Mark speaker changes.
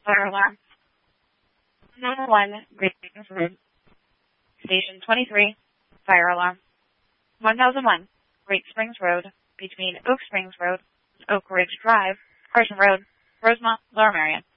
Speaker 1: Fire alarm. 911, Great Springs Road. Station 23, fire alarm. 1001, Great Springs Road, between Oak Springs Road and Oak Ridge Drive, Carson Road, Rosemont, Lower Merion.